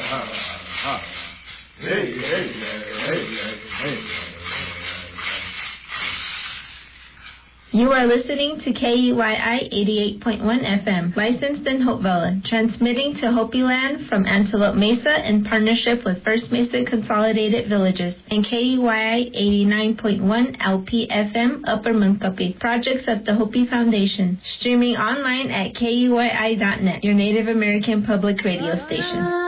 You are listening to KUYI 88.1 FM, licensed in Hopevilla, transmitting to Hopi Land from Antelope Mesa in partnership with First Mesa Consolidated Villages, and KUYI 89.1 LP FM, Upper Munkapi, projects of the Hopi Foundation, streaming online at KUYI.net, your Native American public radio station.